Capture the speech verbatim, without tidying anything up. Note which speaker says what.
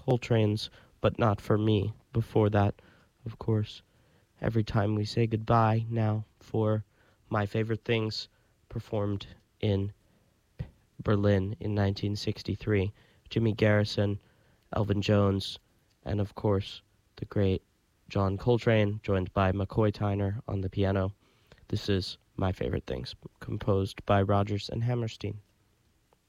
Speaker 1: Coltrane's But Not For Me. Before that, of course, Every Time We Say Goodbye. Now for My Favorite Things, performed in Berlin in nineteen sixty-three. Jimmy Garrison, Elvin Jones, and of course the great John Coltrane, joined by McCoy Tyner on the piano. This is My Favorite Things, composed by Rodgers and Hammerstein.